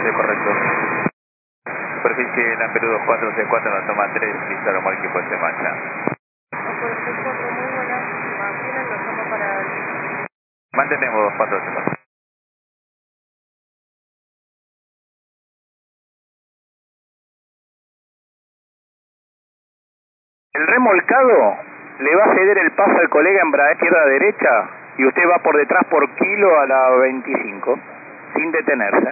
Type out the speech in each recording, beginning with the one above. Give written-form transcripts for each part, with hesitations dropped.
Sí, correcto. Superficie Lamperú 2464, nos toma 3, listo, lo mal equipo se marcha. Por el 4, muy buena. Martínez nos toma para el... Mantenemos 2464. El remolcado le va a ceder el paso al colega Embraer izquierda-derecha y usted va por detrás por kilo a la 25, sin detenerse.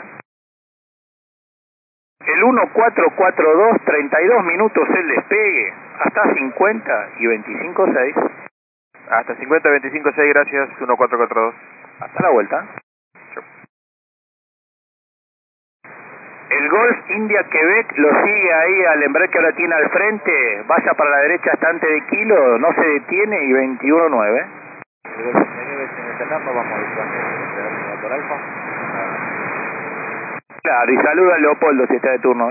El 1442, 32 minutos el despegue, hasta 50 y 25.6. Hasta 50, 25, 6, gracias, 1442. Hasta la vuelta. El Golf India Quebec lo sigue ahí al Embraer que ahora tiene al frente, vaya para la derecha hasta antes de kilo, no se detiene y 21.9. El Golf India Quebec en el Tatambo, vamos a buscar el motor alfa. Claro, y saluda a Leopoldo si está de turno.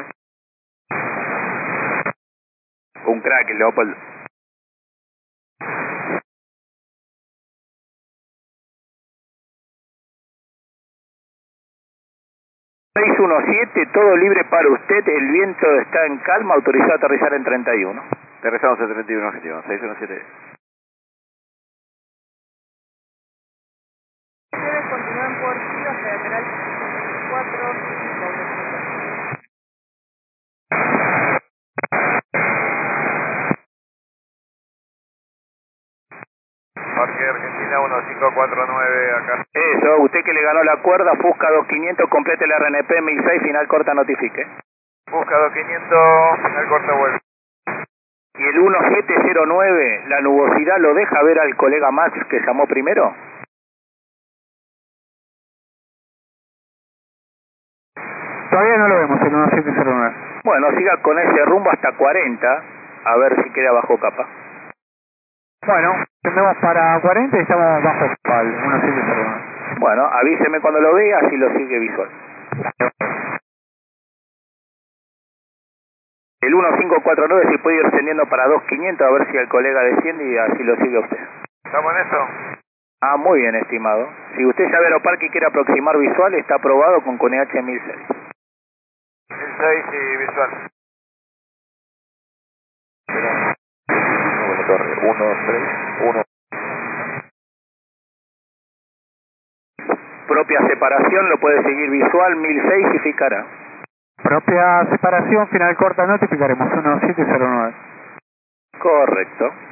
Un crack el Leopoldo. 617, todo libre para usted, el viento está en calma, autorizado a aterrizar en 31. Aterrizamos en 31, objetivo, 617. Ustedes continúan por kilo hacia lateral 4, 5. Parque Argentina 1549 acá. Eso, usted que le ganó la cuerda, Fusca 2500, complete el RNP 1006, final corta, notifique. Busca 2500, final corta vuelta. Y el 1709, la nubosidad lo deja ver al colega Max que llamó primero. Todavía no lo vemos, el 1709. Bueno, siga con ese rumbo hasta 40, a ver si queda bajo capa. Bueno, tendemos para 40 y estamos bajo al 1709. Bueno, avíseme cuando lo vea, así lo sigue visual. El 1549 si puede ir descendiendo para 2500, a ver si el colega desciende y así lo sigue usted. ¿Estamos en eso? Ah, muy bien, estimado. Si usted sabe Aeroparque y quiere aproximar visual, está aprobado con CONEH 1006. 1006 y visual. Bueno, torre, 1, 3, 1. Propia separación, lo puede seguir visual, 1006 y ficará. Propia separación, final corta, notificaremos 1709. Correcto.